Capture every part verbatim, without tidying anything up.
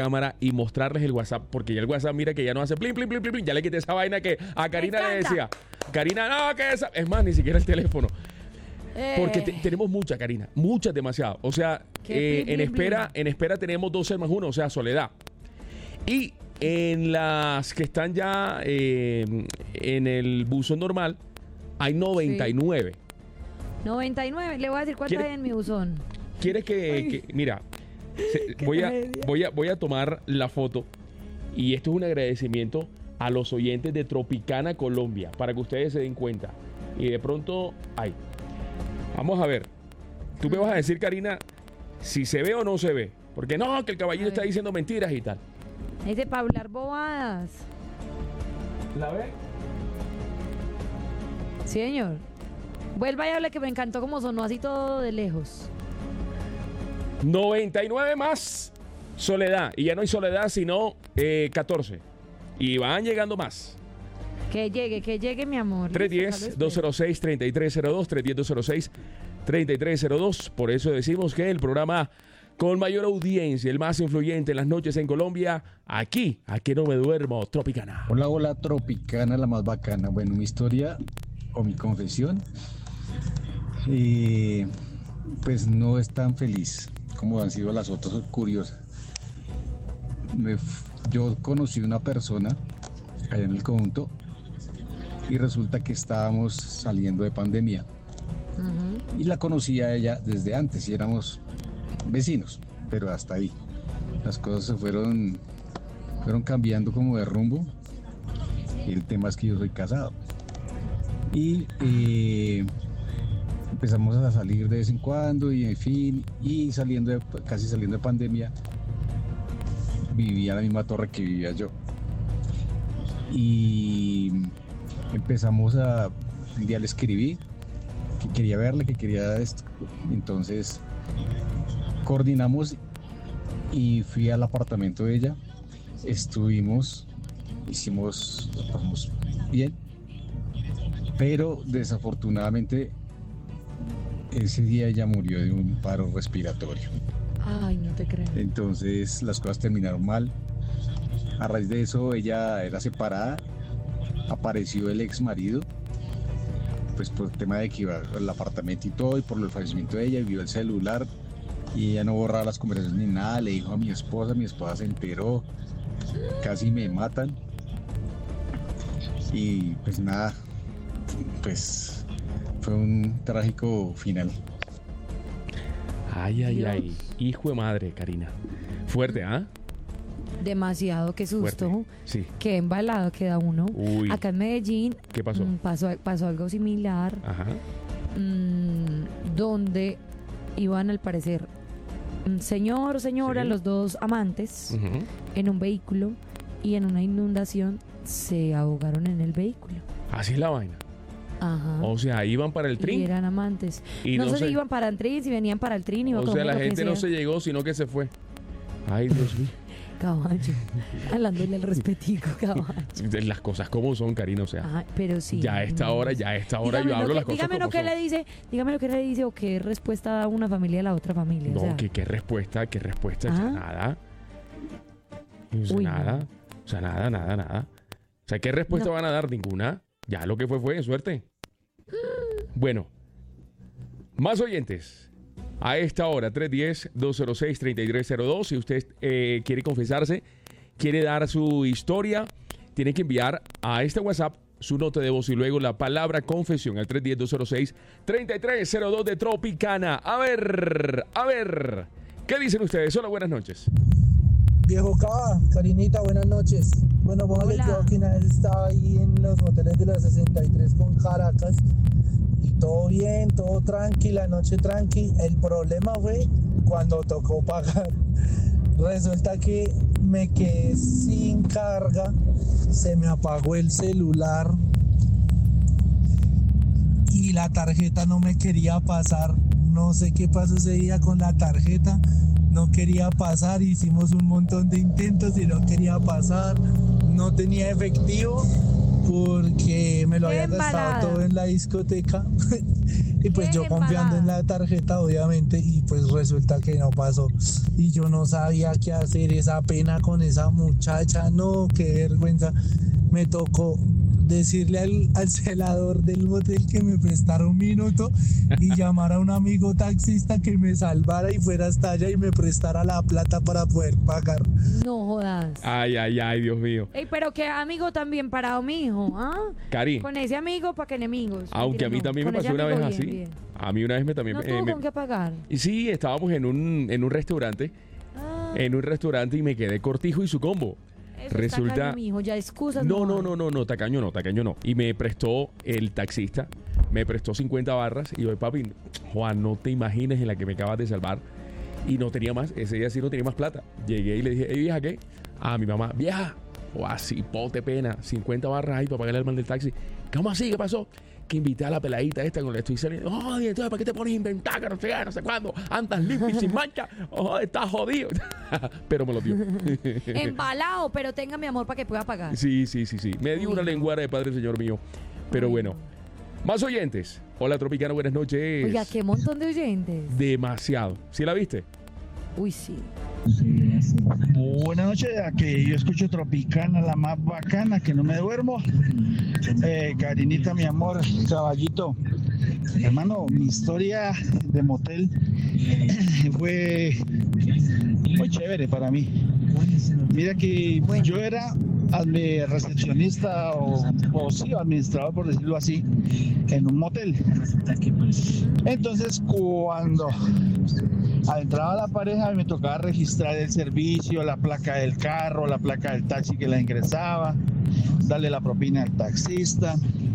cámara y mostrarles el WhatsApp, porque ya el WhatsApp, mira que ya no hace plin, plin, plin, plin, plin. Ya le quité esa vaina que a Karina le decía. Karina, no, que esa. Es más, ni siquiera el teléfono. Eh. Porque te, tenemos muchas, Karina. Muchas, demasiado. O sea, eh, plin, en plin, espera, plin. en espera tenemos doce más uno, o sea, Soledad. Y en las que están ya eh, en el buzón normal, hay noventa y nueve. Sí. noventa y nueve. Le voy a decir cuántas hay en mi buzón. ¿Quieres que, que mira, se, voy, a, voy, a, voy a tomar la foto y esto es un agradecimiento a los oyentes de Tropicana Colombia para que ustedes se den cuenta. Y de pronto, ay, vamos a ver. Tú me vas a decir, Karina, si se ve o no se ve. Porque no, que el caballero está diciendo mentiras y tal. Dice para hablar bobadas. ¿La ve? Sí, señor. Vuelva y hable que me encantó como sonó así todo de lejos. noventa y nueve más Soledad. Y ya no hay Soledad, sino eh, catorce. Y van llegando más. Que llegue, que llegue, mi amor. tres uno cero, dos cero seis, tres tres cero dos, tres uno cero, dos cero seis, tres tres cero dos. Por eso decimos que el programa con mayor audiencia, el más influyente en las noches en Colombia, aquí, aquí no me duermo, Tropicana. Hola, hola, Tropicana, la más bacana. Bueno, mi historia o mi confesión, eh, pues no es tan feliz como han sido las otras, curiosas. Me, yo conocí una persona allá en el conjunto y resulta que estábamos saliendo de pandemia. Uh-huh. Y la conocí a ella desde antes y éramos vecinos, pero hasta ahí. Las cosas se fueron, fueron cambiando como de rumbo. Y el tema es que yo soy casado. Y eh, empezamos a salir de vez en cuando y en fin, y saliendo de, casi saliendo de pandemia, vivía en la misma torre que vivía yo. Y empezamos a, un día le escribí que quería verle, que quería esto. Entonces coordinamos y fui al apartamento de ella, estuvimos, hicimos, lo pasamos bien, pero desafortunadamente ese día ella murió de un paro respiratorio. Ay, no te creo. Entonces las cosas terminaron mal. A raíz de eso ella era separada, apareció el ex marido, pues por el tema de que iba al apartamento y todo, y por el fallecimiento de ella, vio el celular y ella no borraba las conversaciones ni nada, le dijo a mi esposa, mi esposa se enteró, casi me matan. Y pues nada, pues fue un trágico final. Ay, ay, Dios. ay, hijo de madre, Karina. Fuerte, ¿ah? ¿eh? Demasiado, qué susto. Fuerte. Sí. Qué embalado queda uno. Uy. Acá en Medellín. ¿Qué pasó? mm, pasó? Pasó algo similar. Ajá. mmm, donde iban al parecer un señor, señora, Sí. los dos amantes, Uh-huh. en un vehículo y en una inundación se ahogaron en el vehículo. Así es la vaina. Ajá. O sea, iban para el Y trin. eran amantes. Y no, no sé se- si iban para el trin, si venían para el trin. Iba O como sea, la lo que gente no sea. se llegó, sino que se fue. Ay, Dios mío. Caballo. Hablándole al respetico, caballo. Las cosas como son, Karina, o sea. Ajá, pero sí. Ya a esta no. hora, ya a esta hora Dígame yo lo hablo que- las cosas dígame como lo que son. le dice, dígame lo que le dice o qué respuesta da una familia a la otra familia. No, o sea, que qué respuesta, qué respuesta, ya Ajá. nada. O sea, Uy, nada. no. O sea, nada, nada, nada. O sea, ¿qué respuesta No. van a dar? Ninguna. Ya lo que fue fue, suerte. Bueno, más oyentes. A esta hora, tres uno cero, dos cero seis, tres tres cero dos. Si usted eh, quiere confesarse, quiere dar su historia, tiene que enviar a este WhatsApp su nota de voz y luego la palabra confesión al tres uno cero, dos cero seis, tres tres cero dos de Tropicana. A ver, a ver, ¿qué dicen ustedes? Hola, buenas noches. Viejo Cava, Karinita, buenas noches. Bueno, póngale Hola. yo que una vez estaba ahí en los moteles de la sesenta y tres con Caracas y todo bien, todo tranqui, la noche tranqui. El problema fue cuando tocó pagar. Resulta que me quedé sin carga, se me apagó el celular y la tarjeta no me quería pasar. No sé qué pasó ese día con la tarjeta. No quería pasar, hicimos un montón de intentos y no quería pasar. No tenía efectivo porque me lo ¡Qué había gastado embalada! todo en la discoteca. Y pues Qué yo confiando en la tarjeta, obviamente, y pues resulta que no pasó. Y yo no sabía qué hacer, esa pena con esa muchacha, no, qué vergüenza. Me tocó decirle al, al celador del motel que me prestara un minuto y llamar a un amigo taxista que me salvara y fuera hasta allá y me prestara la plata para poder pagar. No jodas. Ay, ay, ay, Dios mío. Ey, pero qué amigo tan bien parado, mijo, ¿ah? Cari, Con ese amigo, ¿para qué enemigos? aunque a mí Mentira, no. también me Con ese pasó una vez amigo así. bien, bien. A mí una vez me también No eh, tuvo me- con qué pagar. Y sí, estábamos en un, en un restaurante, Ah, en un restaurante y me quedé cortijo y su combo. eso resulta- está caño, mijo, ya excusas No, no, hay. no, no, no, tacaño no, tacaño no. Y me prestó el taxista, me prestó cincuenta barras y yo, papi, Juan, no te imagines en la que me acabas de salvar. Y no tenía más, ese día sí no tenía más plata. Llegué y le dije, hey, vieja, ¿qué? A mi mamá, vieja, o así, pote pena, cincuenta barras ahí para pagarle al man del taxi. ¿Cómo así? ¿Qué pasó? Que invité a la peladita esta con la que estoy saliendo. Oh, y entonces, ¿para qué te pones a inventar? Que no sé, qué, no sé cuándo. Andas limpio y sin mancha. Oh, estás jodido. Pero me lo dio. Embalado, pero tenga mi amor para que pueda pagar. Sí, sí, sí, sí. Me dio Uy, una no. lenguara de padre, señor mío. Pero Ay, bueno. no. Más oyentes. Hola, Tropicana, buenas noches. Oiga, qué montón de oyentes. Demasiado. ¿Sí la viste? Uy, sí. Buenas noches, a que yo escucho Tropicana, la más bacana, que no me duermo. Eh, Karinita, mi amor, caballito. Hermano, mi historia de motel fue muy chévere para mí. Mira que yo era admi- recepcionista o, o sí, administrador, por decirlo así, en un motel. Entonces, cuando entraba la pareja, me tocaba registrar el servicio, la placa del carro, la placa del taxi que la ingresaba, darle la propina al taxista.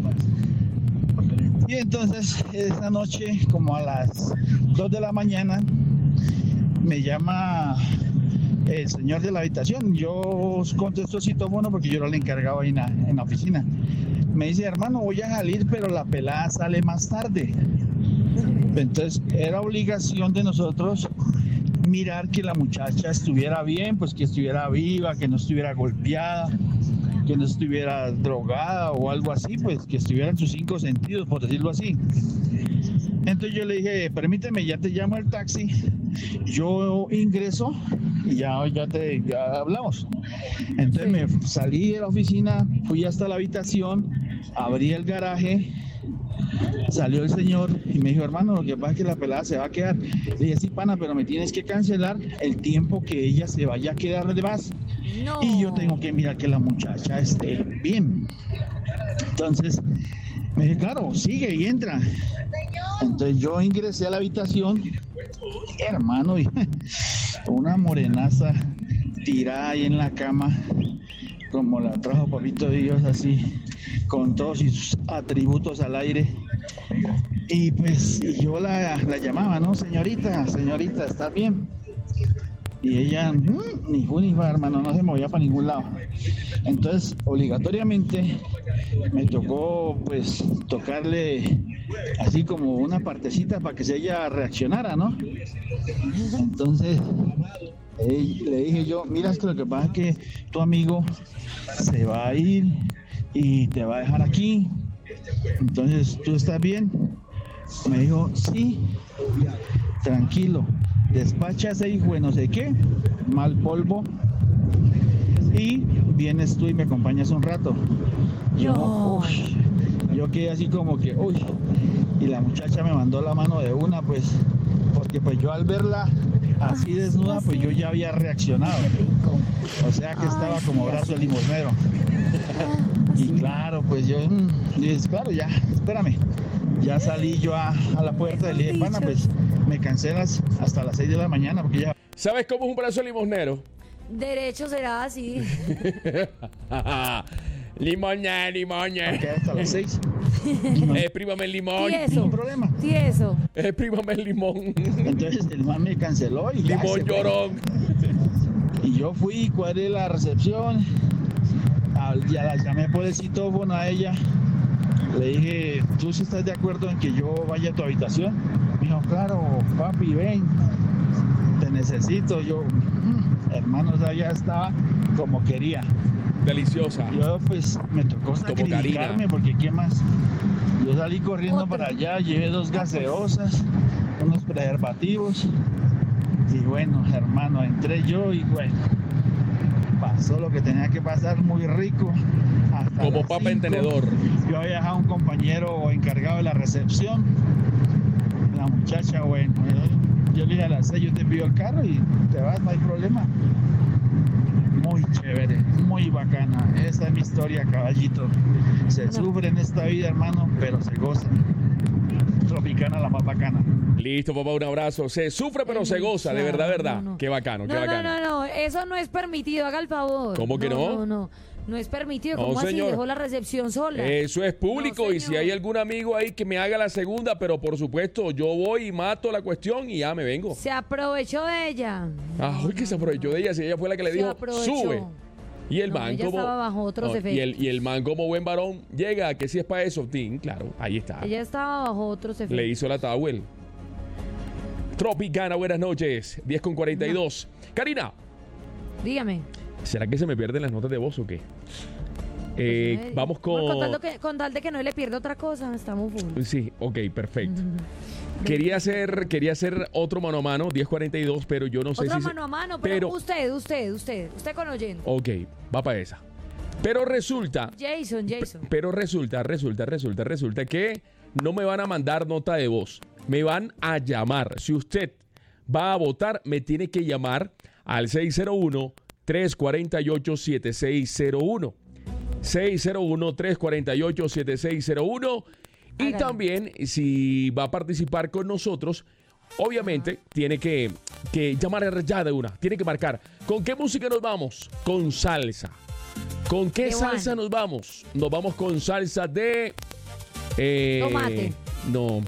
Y entonces, esa noche, como a las dos de la mañana, me llama el señor de la habitación. Yo contesto sí, tomo uno porque yo era el encargado ahí en la, en la oficina. Me dice, hermano, voy a salir, pero la pelada sale más tarde. Entonces, era obligación de nosotros mirar que la muchacha estuviera bien, pues que estuviera viva, que no estuviera golpeada, que no estuviera drogada o algo así, pues que estuviera en sus cinco sentidos, por decirlo así. Entonces yo le dije, permíteme, ya te llamo el taxi, yo ingreso y ya, ya te ya hablamos. Entonces me salí de la oficina, fui hasta la habitación, abrí el garaje, salió el señor y me dijo, hermano, lo que pasa es que la pelada se va a quedar. Le dije, sí, pana, pero me tienes que cancelar el tiempo que ella se vaya a quedar de más. No. Y yo tengo que mirar que la muchacha esté bien. Entonces, me dije, claro, sigue y entra. Entonces yo ingresé a la habitación, hermano, y una morenaza tirada ahí en la cama, como la trajo Papito Dios, así, con todos sus atributos al aire. Y pues y yo la, la llamaba, ¿no? Señorita, señorita, ¿está bien? Y ella, mmm, ni fu ni fa, hermano, no se movía para ningún lado. Entonces, obligatoriamente, me tocó, pues, tocarle así como una partecita para que se ella reaccionara, ¿no? Entonces, eh, le dije yo, mira, es que lo que pasa es que tu amigo se va a ir y te va a dejar aquí. Entonces, ¿tú estás bien? Me dijo, sí, tranquilo. Despacha ese hijo de no sé qué, mal polvo, y vienes tú y me acompañas un rato. Yo, No. uy, yo quedé así como que, uy, y la muchacha me mandó la mano de una, pues, porque pues yo al verla así desnuda, pues yo ya había reaccionado. O sea que estaba como brazo de limosnero. Y claro, pues yo, mm, dije, claro, ya, espérame. Ya salí yo a, a la puerta y le dije, pana, pues me cancelas hasta las seis de la mañana porque ya... ¿Sabes cómo es un brazo limosnero? Derecho será así. Limoña, limoña. quedé hasta las seis. Exprímame el limón. ¿Y eso? Ningún problema. Sí, eso. Exprímame el limón. Entonces el man me canceló y ya Limón se fue. llorón. Y yo fui y cuadré la recepción. Al- Ya la llamé por el citófono a ella. Le dije, ¿tú sí estás de acuerdo en que yo vaya a tu habitación? Me dijo, claro, papi, ven. Te necesito. Yo, "Mm, hermano, o sea, ya estaba como quería. Deliciosa. Yo pues me tocó Como sacrificarme Karina. porque ¿qué más? Yo salí corriendo Otra. para allá, llevé dos gaseosas, unos preservativos y bueno, hermano, entré yo y bueno, pasó lo que tenía que pasar, muy rico. Hasta Como las papa en cinco. tenedor. Yo había dejado un compañero encargado de la recepción. La muchacha, bueno, yo, yo le dije a las seis, yo te pido el carro y te vas, no hay problema. Muy chévere, muy bacana. Esa es mi historia, caballito. Se sufre en esta vida, hermano, pero se goza. Tropicana la más bacana. Listo, papá, un abrazo. Se sufre, pero se goza, de verdad, verdad. No, no. Qué bacano, qué No, no, bacano. no, no, eso no es permitido, haga el favor. ¿Cómo que no? No, no, no es permitido. No, ¿Cómo así? señor. Dejó la recepción sola. Eso es público No, y si señor. hay algún amigo ahí que me haga la segunda, pero por supuesto yo voy y mato la cuestión y ya me vengo. Se aprovechó de ella. Ah, uy, que se aprovechó de ella, si ella fue la que le Se dijo, aprovechó. sube. Y el No, man ella como estaba bajo otros no, y el efectos. y el man como buen varón llega, que si es para eso, Tim, claro, ahí está. Ella estaba bajo otros efectos. Le hizo la towel. Tropicana, buenas noches. diez con cuarenta y dos. Karina, Dígame. ¿será que se me pierden las notas de voz o qué? Eh, Pues, vamos con... Bueno, con, tal que, con tal de que no le pierda otra cosa, estamos full. Sí, ok, perfecto. Quería hacer, quería hacer otro mano a mano, diez cuarenta y dos, pero yo no sé Otro si... se- mano a mano, pero, pero- usted, usted, usted, usted con oyente. Ok, va para esa. Pero resulta, Jason, Jason. pero resulta, resulta, resulta, resulta que no me van a mandar nota de voz. Me van a llamar. Si usted va a votar, me tiene que llamar al seis cero uno, tres cuatro ocho, siete seis cero uno. seis cero uno, tres cuatro ocho, siete seis cero uno. Y Hágalo. también, si va a participar con nosotros, obviamente tiene que, que llamar ya de una. Tiene que marcar. ¿Con qué música nos vamos? Con salsa. ¿Con qué De salsa one. nos vamos? Nos vamos con salsa de... eh, Tomate. No.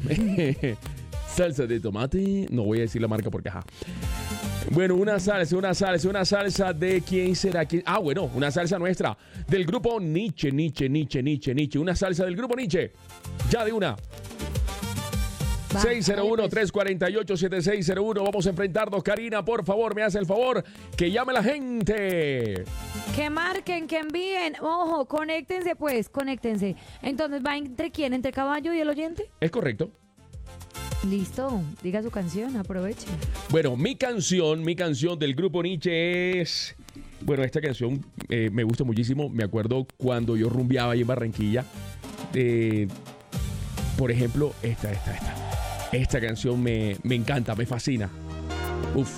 Salsa de tomate. No voy a decir la marca porque ajá. Bueno, una salsa, una salsa, una salsa de quién será quién. Ah, bueno, una salsa nuestra. Del grupo Nietzsche, Nietzsche, Nietzsche, Nietzsche, Nietzsche. Una salsa del grupo Nietzsche. Ya de una. Va, seis cero uno, dale, pues. tres cuatro ocho, siete seis cero uno. Vamos a enfrentarnos. Karina, por favor, me hace el favor que llame la gente. Que marquen, que envíen. Ojo, conéctense pues, conéctense. Entonces, ¿va entre quién? ¿Entre caballo y el oyente? ¿Es correcto? Listo, diga su canción, aproveche. Bueno, mi canción, mi canción del grupo Nietzsche es... Bueno, esta canción eh, me gusta muchísimo. Me acuerdo cuando yo rumbeaba ahí en Barranquilla. Eh, por ejemplo, esta, esta, esta. Esta canción me, me encanta, me fascina. Uf.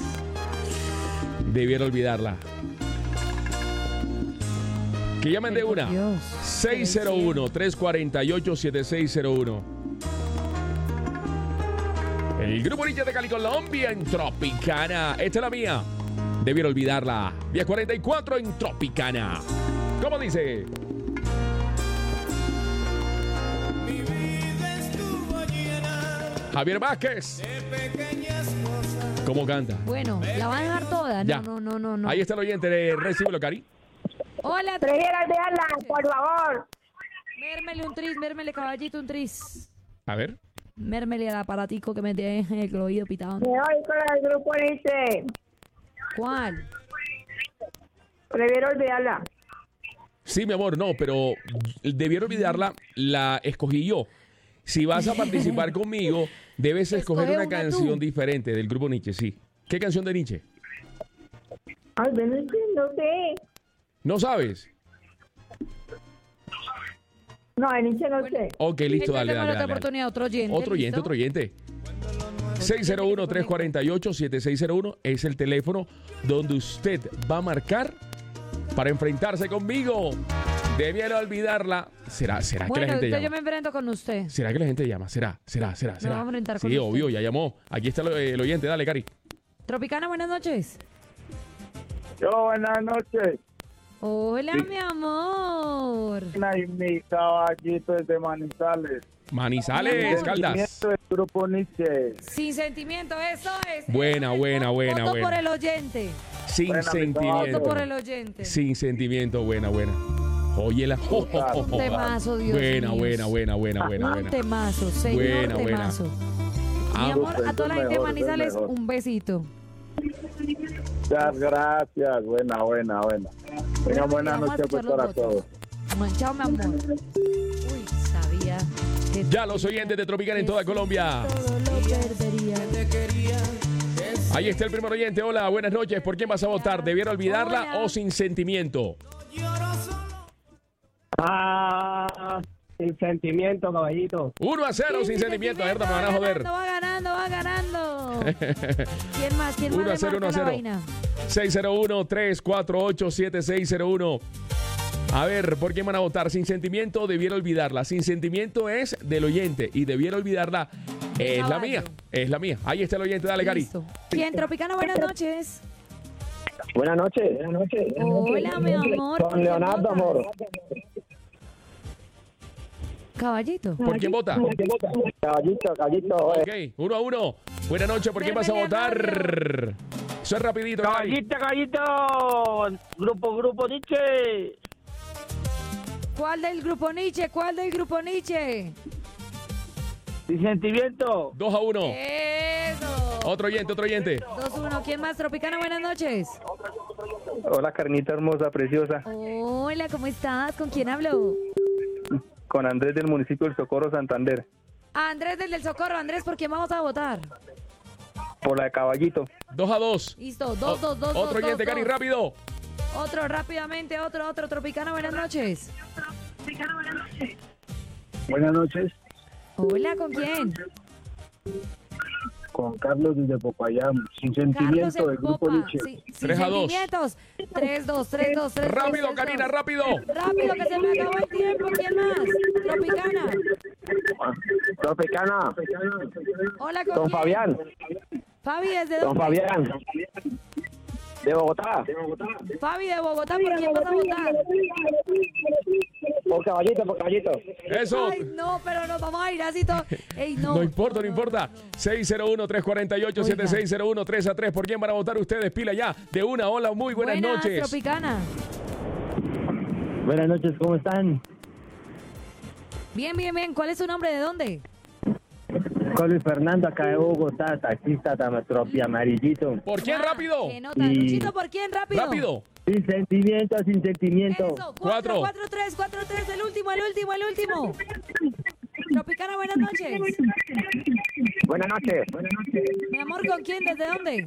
Debiera olvidarla. Que llamen de Ay, por una. Dios. seis cero uno, tres cuatro ocho, siete seis cero uno. El grupo Nietzsche de Cali, Colombia, en Tropicana. Esta es la mía. Debiera olvidarla. diez cuarenta y cuatro en Tropicana. ¿Cómo dice? Javier Vázquez. ¿Cómo canta? Bueno, la va a dejar toda. No, Ya. no, no, no, no. Ahí está el oyente. de Recíbelo, Cari. Hola, Prefiero olvidarla, por favor. mérmele un tris, mérmele caballito un tris. A ver. Mérmele al aparatico que me tiene el oído pitado. Me voy con el grupo Nietzsche. ¿Cuál? Prefiero olvidarla. Sí, mi amor, no, pero debiera olvidarla. La escogí yo. Si vas a participar conmigo, debes escoger Escoge una una canción tú. diferente del grupo Nietzsche, sí. ¿Qué canción de Nietzsche? Ay, yo no entiendo qué. ¿No sabes? No, de Nietzsche no Bueno. sé. Ok, listo, Entonces, dale, démosle dale, otra dale. oportunidad, otro oyente. Otro oyente, ¿listo? otro oyente. seis cero uno, tres cuatro ocho, siete seis cero uno es el teléfono donde usted va a marcar para enfrentarse conmigo. Debiera olvidarla. ¿Será, será que Bueno, la gente entonces yo llama? me enfrento con usted. ¿Será que la gente llama? ¿Será? ¿Será? ¿Será? ¿Será? vamos a enfrentar con Sí, usted. obvio, ya llamó. Aquí está el, el oyente. Dale, Cari. Tropicana, buenas noches. Yo, buenas noches. Hola, mi amor. Y mi caballito desde Manizales. Manizales, Caldas. Sentimiento del grupo Nietzsche. Sin sentimiento, eso es. Buena, Eso es. buena, buena, Voto buena. por el oyente. Sin Buena, mi Voto sentimiento. por el oyente. Sin sentimiento, buena, buena. Óyela. Oh, oh, oh, oh. Temazo, Dios Buena, mío. buena, buena, buena, buena, Un buena. temazo, señor Buena, buena. temazo. Mi Ah, amor, pues, a toda la es gente de mejor, es Manizales, mejor. un besito. Muchas gracias. Buena, buena, buena. Tengan buena Vamos a noche escuchar pues, para los votos. todos. Bueno, chao, mi amor. Uy, sabía que Ya los oyentes de Tropicana en toda Colombia. todo lo perdería. Ahí está el primer oyente. Hola, buenas noches. ¿Por quién vas a votar? ¿Debiera olvidarla Hola. o sin sentimiento? Ah, sin sentimiento, caballito. uno a cero sin sentimiento. A ver, me van a va joder. ganando, va ganando, va ganando. ¿Quién más? ¿Quién más uno a le cero, uno a marca la cero. vaina? seis cero uno, tres cuatro ocho, siete seis cero uno. A ver, ¿por quién van a votar? Sin sentimiento, debiera olvidarla. Sin sentimiento es del oyente y debiera olvidarla es la caballo. mía. Es la mía. Ahí está el oyente. Dale, Cari. Listo. ¿Quién? Tropicana, buenas noches. Buenas noches. Buenas noches. Hola, mi amor. ¿por Con quién Leonardo, votas? amor. Caballito. ¿Por quién vota? Caballito, caballito. Ok, uno a uno. Buenas noches. ¿Por quién vas a Deme, votar? Eso es rapidito, Cari. Caballito, caballito. Grupo, grupo Nietzsche. ¿Cuál del grupo Nietzsche? ¿Cuál del grupo Nietzsche? Sin sentimiento. dos a uno. Eso. Otro oyente, otro oyente. dos uno. ¿Quién más? Tropicana, buenas noches. Hola, carnita hermosa, preciosa. Hola, ¿cómo estás? ¿Con quién hablo? Con Andrés del municipio del Socorro, Santander. Andrés del del Socorro. Andrés, ¿por quién vamos a votar? Por la de caballito. dos a dos. Listo, dos, dos, dos, Otro dos, oyente, dos, Cari, dos. rápido. Otro, rápidamente, otro, otro. Tropicana, buenas noches. Buenas noches. Hola, ¿con quién? Con Carlos desde Popayán. Sin Carlos sentimiento en del grupo Popa. Nietzsche. Sí, sin Tres a dos. sentimientos. tres dos, tres dos, tres dos. Rápido, tres Karina, dos. rápido. Rápido, que se me acabó el tiempo. ¿Quién más? Tropicana. Tropicana. Hola, ¿con Don quién? Fabián. Fabi, ¿desde Don dónde? Fabián. De Bogotá. Fabi de Bogotá, ¿por quién vas a votar? Por caballito, por caballito. Eso. Ay, no, pero nos vamos a ir así todo. Ey, no. No importa, no importa. seis cero uno, tres cuatro ocho, siete seis cero uno, tres a tres. ¿Por quién van a votar ustedes? Pila ya. De una, hola, muy buenas, noches. Tropicana. Buenas noches, ¿cómo están? Bien, bien, bien. ¿Cuál es su nombre? ¿De dónde? Con Luis Fernando, acá de Bogotá, taxista, Tametropi, amarillito. ¿Por quién? Ah, Rápido. ¿Qué nota? Y- Luchito, ¿por quién? Rápido. Rápido. Sin sentimiento, sin sentimiento. Eso, Cuatro. cuatro, cuatro, tres, cuatro, tres, el último, el último, el último. Tropicana, buenas noches. Buenas noches. Mi amor, ¿con quién? ¿Desde dónde?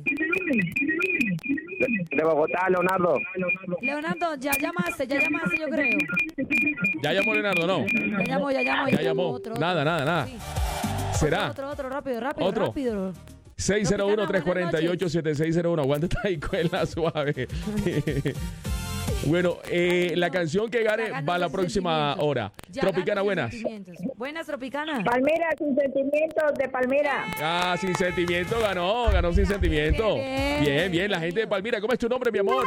De Bogotá, Leonardo. Leonardo, ya llamaste, ya llamaste, yo creo. Ya llamó Leonardo, ¿no? Ya llamó, ya llamó. Ya llamó. Otro, otro. Nada, nada, nada. Sí. ¿Será? Otro, otro, otro, rápido, rápido, Otro. rápido. seis cero uno, tres Tropicana, cuatro ocho, siete seis cero uno. Aguanta esta escuela suave. Bueno, eh, Ay, la no. canción que gane Ya ganó va a la sin próxima sentimientos. hora. Ya Tropicana, ganó sin buenas. sentimientos. Buenas, Tropicana. Palmira, sin sentimientos de Palmira. Ah, sin sentimiento ganó, ganó sin sentimiento. Bien. Bien, bien, la gente de Palmira. ¿Cómo es tu nombre, mi amor?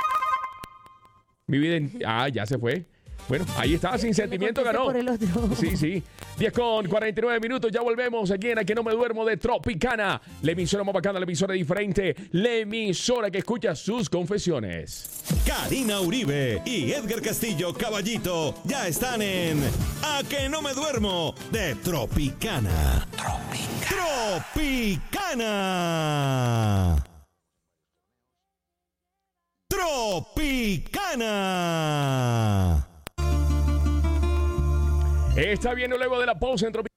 Mi vida en... Ah, ya se fue. Bueno, ahí está, sin sentimiento Le ganó. contesté por el otro. Sí, sí. diez con cuarenta y nueve minutos. Ya volvemos aquí en A Que No Me Duermo de Tropicana. La emisora más bacana, la emisora diferente. La emisora que escucha sus confesiones. Karina Uribe y Edgar Castillo Caballito ya están en A Que No Me Duermo de Tropicana. Tropicana. Tropicana. Tropicana. Está bien luego de la pausa en Tropicana.